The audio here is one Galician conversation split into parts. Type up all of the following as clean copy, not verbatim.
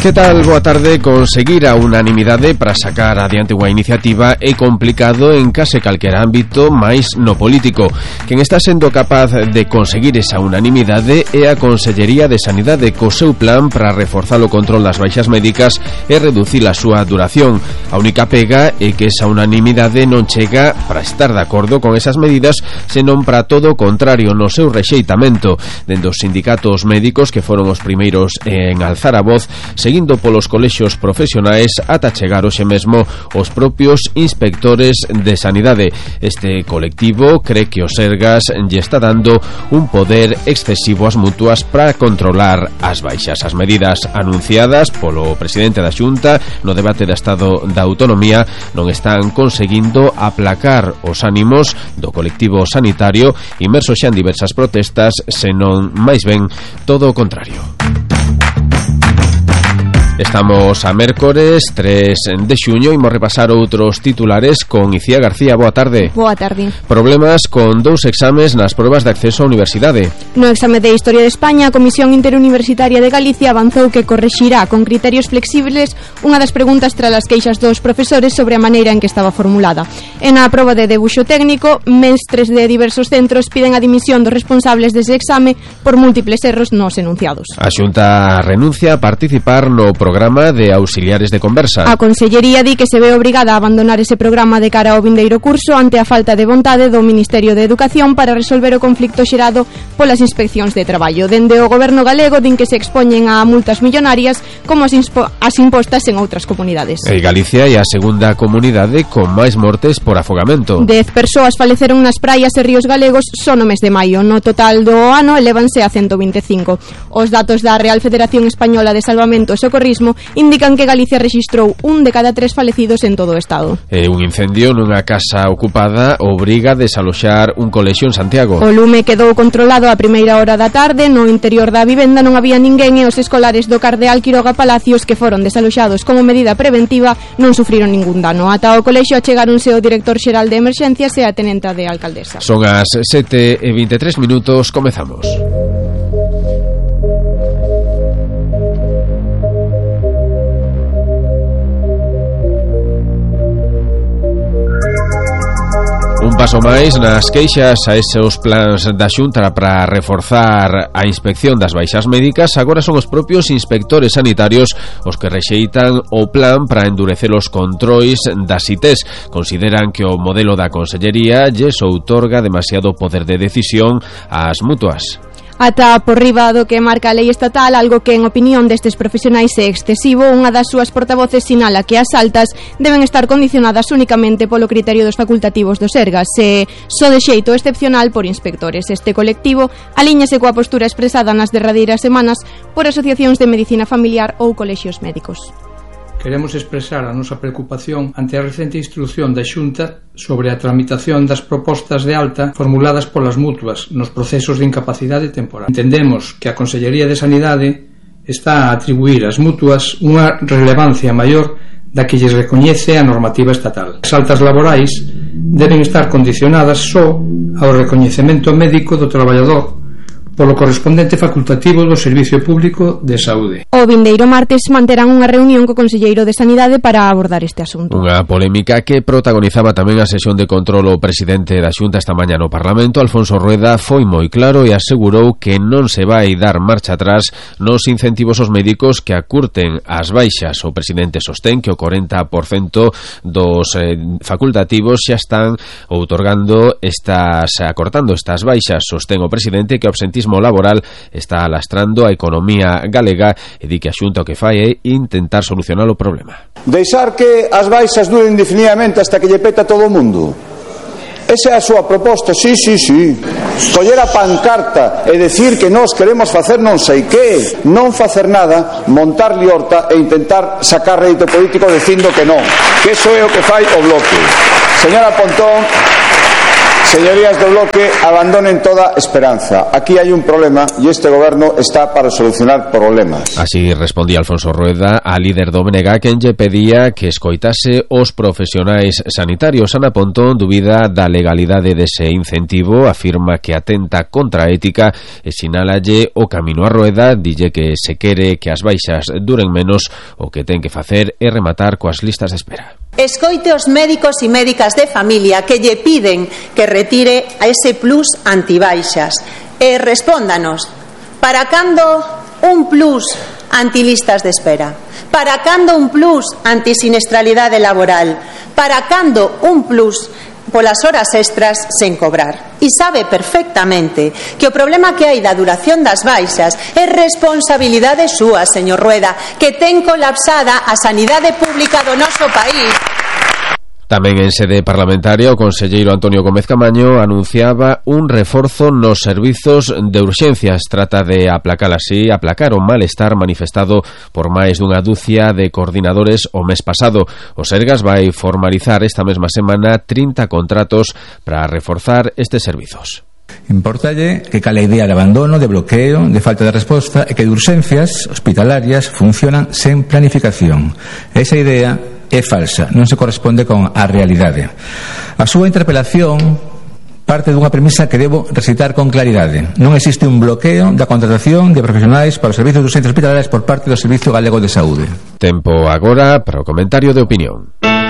Que tal? Boa tarde. Conseguir a unanimidade para sacar adiante unha iniciativa é complicado en case calquera ámbito, máis no político. Quen está sendo capaz de conseguir esa unanimidade é a Consellería de Sanidade, co seu plan para reforzar o control das baixas médicas e reducir a súa duración. A única pega é que esa unanimidade non chega para estar de acordo con esas medidas, senón para todo o contrario, no seu rexeitamento. Dende os sindicatos médicos, que foron os primeiros en alzar a voz, seguindo polos colexios profesionais ata chegar hoxe mesmo os propios inspectores de sanidade. Este colectivo cree que o Sergas lle está dando un poder excesivo ás mutuas para controlar as baixas. As medidas anunciadas polo presidente da Xunta no debate do Estado da Autonomía non están conseguindo aplacar os ánimos do colectivo sanitario inmerso xa en diversas protestas, senón máis ben todo o contrario. Estamos a mércores 3 de xuño e imos repasar outros titulares con Icía García. Boa tarde. Boa tarde. Problemas con 2 exames nas probas de acceso á universidade. No exame de Historia de España, a Comisión Interuniversitaria de Galicia avanzou que correxirá con criterios flexibles unha das preguntas tras as queixas dos profesores sobre a maneira en que estaba formulada. En a proba de debuxo técnico, mestres de diversos centros piden a dimisión dos responsables dese exame por múltiples erros nos enunciados. A Xunta renuncia a participar no programa de auxiliares de conversa. A Consellería di que se ve obrigada a abandonar ese programa de cara ao vindeiro curso ante a falta de vontade do Ministerio de Educación para resolver o conflicto xerado polas inspeccións de traballo. Dende o Goberno galego din que se expoñen a multas millonarias como as impostas en outras comunidades. E Galicia é a segunda comunidade con máis mortes por afogamento. 10 persoas faleceron nas praias e ríos galegos só no mes de maio. No total do ano elévanse a 125. Os datos da Real Federación Española de Salvamento e Socorrismo indican que Galicia rexistrou 1 de cada 3 falecidos en todo o estado. Un incendio nunha casa ocupada obriga a desaloxar un colexio en Santiago. O lume quedou controlado a primeira hora da tarde. No interior da vivenda non había ninguén e os escolares do Cardeal Quiroga Palacios, que foron desaloxados como medida preventiva, non sufriron ningún dano. Ata o colexio achegáronse o director xeral de emerxencias e a tenenta de alcaldesa. Son as 7:23 minutos, comezamos. Un paso máis nas queixas a esos plans da Xunta para reforzar a inspección das baixas médicas. Agora son os propios inspectores sanitarios os que rexeitan o plan para endurecer os controis das ITES. Consideran que o modelo da Consellería lles outorga demasiado poder de decisión ás mutuas. Ata por riba do que marca a lei estatal, algo que en opinión destes profesionais é excesivo. Unha das súas portavoces sinala que as altas deben estar condicionadas únicamente polo criterio dos facultativos do Sergas, e só de xeito excepcional por inspectores. Este colectivo alíñase coa postura expresada nas derradeiras semanas por asociacións de medicina familiar ou colexios médicos. Queremos expresar a nosa preocupación ante a recente instrucción da Xunta sobre a tramitación das propostas de alta formuladas polas mutuas nos procesos de incapacidade temporal. Entendemos que a Consellería de Sanidade está a atribuir ás mutuas unha relevancia maior da que lles recoñece a normativa estatal. As altas laborais deben estar condicionadas só ao recoñecemento médico do traballador polo correspondente facultativo do Servicio Público de Saúde. O vindeiro martes manterán unha reunión co Conselleiro de Sanidade para abordar este asunto. Unha polémica que protagonizaba tamén a sesión de control o presidente da Xunta esta mañá no Parlamento. Alfonso Rueda foi moi claro e asegurou que non se vai dar marcha atrás nos incentivos aos médicos que acurten as baixas. O presidente sostén que o 40% dos facultativos xa están acortando estas baixas. Sostén o presidente que o absentismo laboral está alastrando a economía galega e di que a Xunta o que fai é intentar solucionar o problema. Deixar que as baixas duren indefinidamente hasta que lle peta todo o mundo. Esa é a súa proposta, sí. Coller a pancarta e decir que nós queremos facer non sei que, non facer nada, montar liorta e intentar sacar rédito político dicindo que non, que eso é o que fai o Bloque. Señora Pontón, Señorías do Bloque, abandonen toda esperanza. Aquí hai un problema e este goberno está para solucionar problemas. Así respondía Alfonso Rueda a líder do BNG, quen lle pedía que escoitase os profesionais sanitarios. Ana Pontón dubida da legalidade dese incentivo, afirma que atenta contra a ética e sinálalle o camino a Rueda, dille que se quere que as baixas duren menos, o que ten que facer é rematar coas listas de espera. Escoite os médicos e médicas de familia que lle piden que retire a ese plus antibaixas e respóndanos, para cando un plus antilistas de espera? Para cando un plus antisinestralidade laboral? Para cando un plus polas horas extras sen cobrar? E sabe perfectamente que o problema que hai da duración das baixas é responsabilidade súa, señor Rueda, que ten colapsada a sanidade pública do noso país. Tamén en sede parlamentaria, o conselleiro Antonio Gómez Camaño anunciaba un reforzo nos servizos de urxencias. Trata de aplacar o malestar manifestado por máis dunha dúcia de coordinadores o mes pasado. O Sergas vai formalizar esta mesma semana 30 contratos para reforzar estes servizos. Importalle que cale a idea de abandono, de bloqueo, de falta de resposta e que de urxencias hospitalarias funcionan sen planificación. Esa idea é falsa, non se corresponde con a realidade. A súa interpelación parte dunha premisa que debo recitar con claridade. Non existe un bloqueo da contratación de profesionais para os servizos de urxencias hospitalarias por parte do Servicio Galego de Saúde. Tempo agora para o comentario de opinión.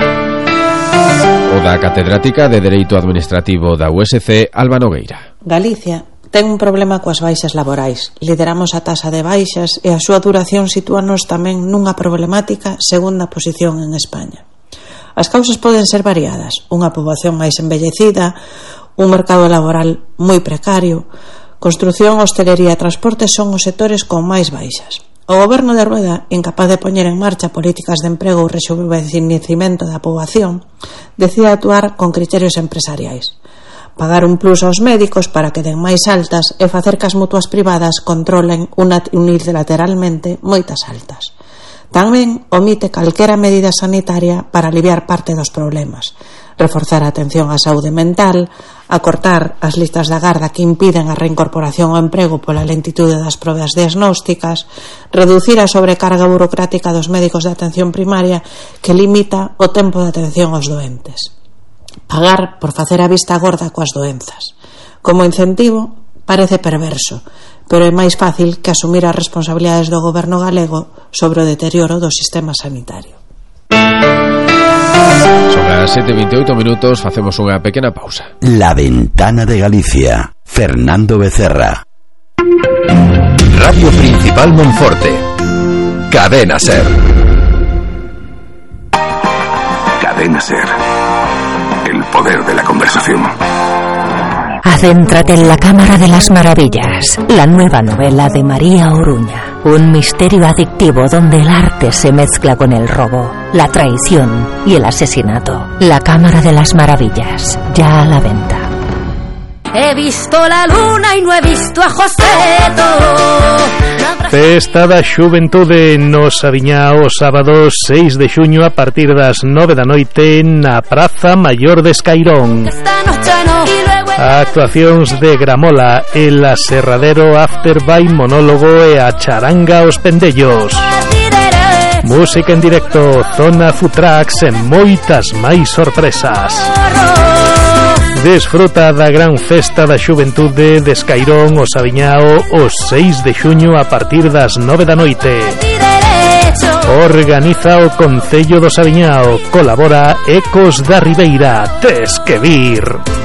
O da catedrática de Dereito Administrativo da USC, Alba Nogueira. Galicia ten un problema coas baixas laborais. Lideramos a taxa de baixas e a súa duración sitúanos tamén nunha problemática segunda posición en España. As causas poden ser variadas: unha poboación máis envellecida, un mercado laboral moi precario, construción, hostelería e transporte son os sectores con máis baixas. O goberno de Rueda, incapaz de poñer en marcha políticas de emprego ou rexuvenecimento da poboación, decide actuar con criterios empresariais. Pagar un plus aos médicos para que den máis altas e facer que as mutuas privadas controlen unilateralmente moitas altas. Tamén omite calquera medida sanitaria para aliviar parte dos problemas. Reforzar a atención á saúde mental, acortar as listas de agarda que impiden a reincorporación ao emprego pola lentitude das probas diagnósticas, reducir a sobrecarga burocrática dos médicos de atención primaria que limita o tempo de atención aos doentes. Pagar por facer a vista gorda coas doenzas. Como incentivo, parece perverso, pero é máis fácil que asumir as responsabilidades do goberno galego sobre o deterioro do sistema sanitario. Son as 7:28 minutos, facemos unha pequena pausa. La Ventana de Galicia, Fernando Becerra. Radio Principal Monforte. Cadena Ser. Cadena Ser. El poder de la conversación. Adéntrate en la Cámara de las Maravillas, la nueva novela de María Oruña. Un misterio adictivo donde el arte se mezcla con el robo, la traición y el asesinato. La Cámara de las Maravillas, ya a la venta. He visto la luna y no he visto a Joseto. Festa da Xuventude no Sabiñao, sábado 6 de xuño a partir das 9 da noite na Praza Maior de Escairón. Actuacións de Gramola, El Aserradero, After by Monólogo e a Charanga Os Pendellos. Música en directo, Zona Futrax e moitas máis sorpresas. Desfruta da gran festa da Xuventude de Escairón, o Sabiñao, o 6 de xuño a partir das 9 da noite. Organiza o Concello do Sabiñao, colabora Ecos da Ribeira. Tes que vir.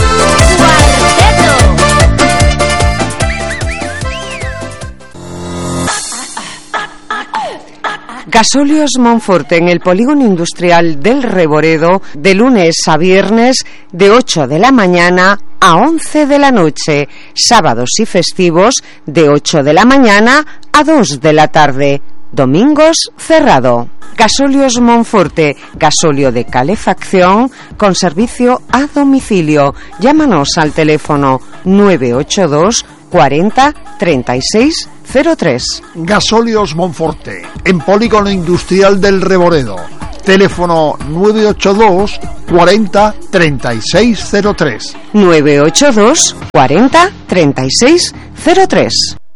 Gasóleos Monforte en el Polígono Industrial del Reboredo, de lunes a viernes de 8 de la mañana a 11 de la noche, sábados y festivos de 8 de la mañana a 2 de la tarde, domingos cerrado. Gasóleos Monforte, gasóleo de calefacción con servicio a domicilio. Llámanos al teléfono 982 40 36 03. Gasóleos Monforte, en Polígono Industrial del Reboredo. Teléfono 982 40 3603. 982 40 3603.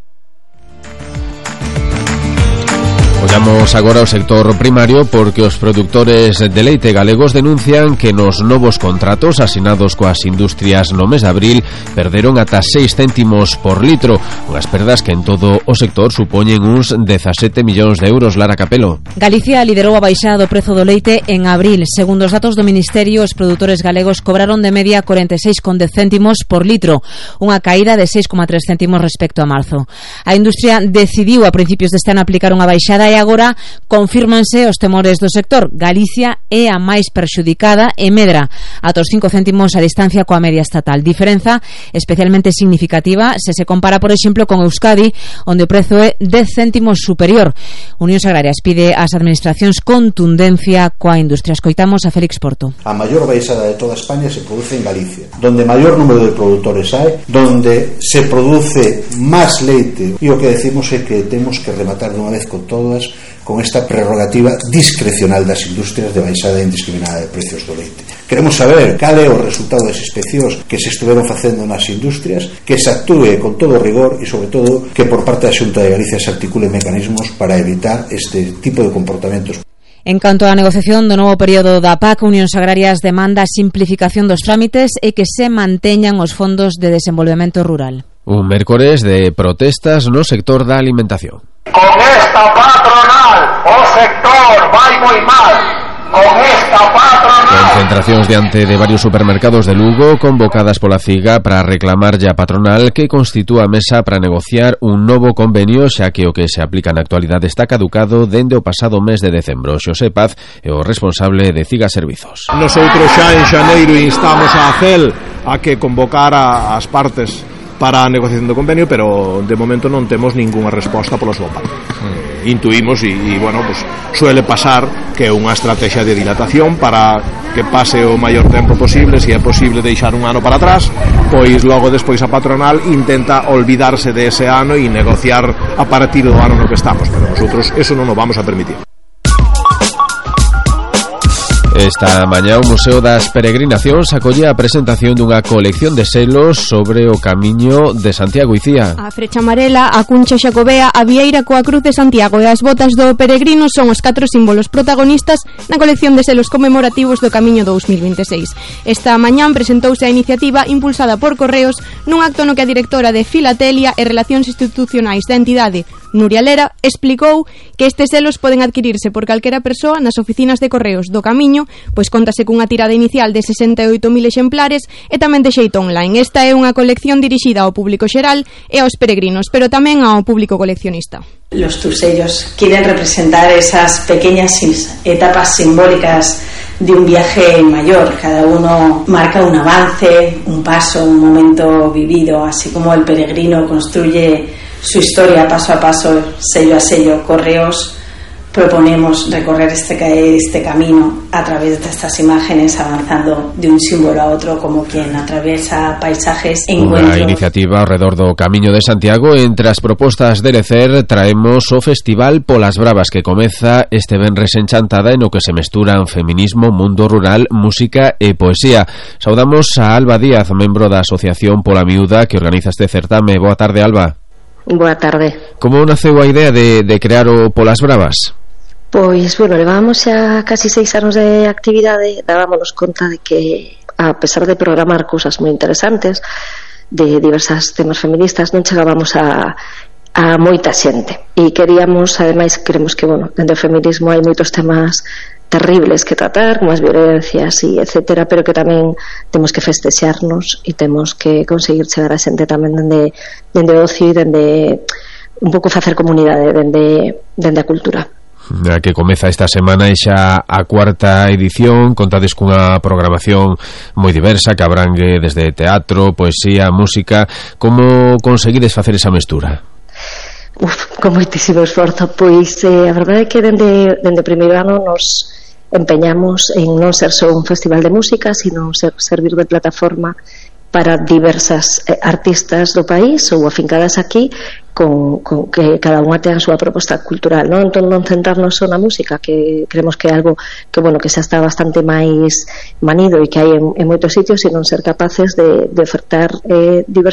Olhamos agora ao sector primario porque os produtores de leite galegos denuncian que nos novos contratos asinados coas industrias no mes de abril perderon ata 6 céntimos por litro, unhas perdas que en todo o sector supoñen uns 17 millóns de euros. Lara Capelo. Galicia liderou a baixada do prezo do leite en abril. Segundo os datos do Ministerio, os produtores galegos cobraron de media 46,10 céntimos por litro, unha caída de 6,3 céntimos respecto a marzo. A industria decidiu a principios deste ano aplicar unha baixada e agora confírmanse os temores do sector. Galicia é a máis perxudicada e medra ata os 5 céntimos a distancia coa media estatal. Diferenza especialmente significativa se se compara, por exemplo, con Euskadi, onde o prezo é 10 céntimos superior. Unións Agrarias pide ás administracións contundencia coa industria. Escoitamos a Félix Porto. A maior baixada de toda España se produce en Galicia, donde maior número de produtores hai, donde se produce máis leite, e o que decimos é que temos que rematar dunha vez con todas con esta prerrogativa discrecional das industrias de baixada indiscriminada de precios do leite. Queremos saber cal é o resultado das inspeccións que se estuveron facendo nas industrias, que se actúe con todo rigor e, sobre todo, que por parte da Xunta de Galicia se articulen mecanismos para evitar este tipo de comportamentos. En canto á negociación do novo período da PAC, Unións Agrarias demanda a simplificación dos trámites e que se manteñan os fondos de desenvolvemento rural. Un mércores de protestas no sector da alimentación. Con esta patronal o sector vai moi mal. Con esta patronal. Concentracións diante de varios supermercados de Lugo convocadas pola CIGA para reclamarlle a patronal que constitúa a mesa para negociar un novo convenio, xa que o que se aplica na actualidade está caducado dende o pasado mes de decembro. Xosé Paz é o responsable de CIGA Servizos. Nosotros xa en xaneiro instamos a CEL a que convocara as partes para a negociación do convenio, pero de momento non temos ningunha resposta pola súa parte. Intuímos e bueno, pues suele pasar que é unha estrategia de dilatación para que pase o maior tempo posible, se é posible deixar un ano para atrás, pois logo despois a patronal intenta olvidarse de ese ano e negociar a partir do ano no que estamos, pero nosotros eso non o vamos a permitir. Esta mañá o Museo das Peregrinacións acolle a presentación dunha colección de selos sobre o camiño de Santiago Icía. A frecha amarela, a cuncha xacobea, a vieira coa cruz de Santiago e as botas do peregrino son os 4 símbolos protagonistas na colección de selos conmemorativos do Camiño 2026. Esta mañá presentouse a iniciativa impulsada por Correos nun acto no que a directora de Filatelia e Relacións Institucionais da entidade, Nuria Lera, explicou que estes selos poden adquirirse por calquera persoa nas oficinas de Correos do Camiño, pois contase cunha tirada inicial de 68.000 exemplares e tamén de xeito online. Esta é unha colección dirixida ao público xeral e aos peregrinos, pero tamén ao público coleccionista. Los tursellos quieren representar esas pequeñas etapas simbólicas de un viaje mayor. Cada uno marca un avance, un paso, un momento vivido, así como el peregrino construye su historia paso a paso, sello a sello. Correos proponemos recorrer este camino a través de estas imágenes, avanzando de un símbolo a otro como quien atraviesa paisajes. Unha iniciativa ao redor do Camiño de Santiago. Entre as propostas de Lecer traemos o Festival Polas Bravas, que comeza este venres en Chantada, e no que se mesturan feminismo, mundo rural, música e poesía. Saudamos a Alba Díaz, membro da Asociación Pola Miúda, que organiza este certame. Boa tarde, Alba. Boa tarde. Como naceu a idea de crear o Polas Bravas? Pois, bueno, levábamos xa casi 6 anos de actividade. Dábamos conta de que, a pesar de programar cousas moi interesantes de diversas temas feministas, non chegábamos a moita xente, e queremos que, bueno, dentro do feminismo hai moitos temas terribles que tratar, como as violencias e etcétera, pero que tamén temos que festexarnos e temos que conseguir chegar a xente tamén dende o ocio e dende un pouco facer comunidade dende a cultura. A que comeza esta semana e xa a 4ª edición. Contades cunha programación moi diversa que abrangue desde teatro, poesía, música. Como conseguides facer esa mestura? Con moitísimo esforzo. Pois a verdade é que dende o primeiro ano nos empeñamos en non ser só un festival de música, sino servir de plataforma para diversas artistas do país ou afincadas aquí, con que cada unha ten a súa proposta cultural, non? Entón non centrarnos só na música, que creemos que é algo que, bueno, que xa está bastante máis manido e que hai en moitos sitios, sino ser capaces de ofertar diversos